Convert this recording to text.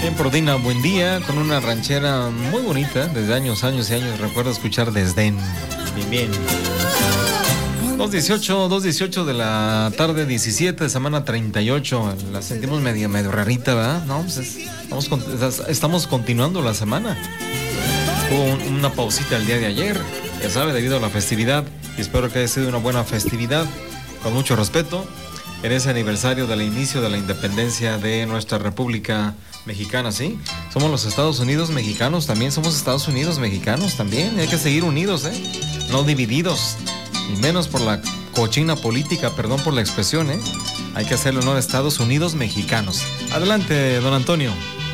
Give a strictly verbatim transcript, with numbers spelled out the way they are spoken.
Bien, Prodina, buen día, con una ranchera muy bonita, desde años, años y años, recuerdo escuchar Desdén. Bien, bien. dos dieciocho, dos dieciocho de la tarde, diecisiete, semana treinta y ocho, la sentimos medio, medio rarita, ¿verdad? No, pues es, estamos, estamos continuando la semana. Hubo un, una pausita el día de ayer, ya sabe, debido a la festividad, y espero que haya sido una buena festividad, con mucho respeto, en ese aniversario del inicio de la independencia de nuestra República Mexicana, ¿sí? Somos los Estados Unidos mexicanos, también somos Estados Unidos mexicanos, también, hay que seguir unidos, ¿eh? No divididos, y menos por la cochina política, perdón por la expresión, ¿eh? Hay que hacerle honor a Estados Unidos mexicanos. Adelante, don Antonio.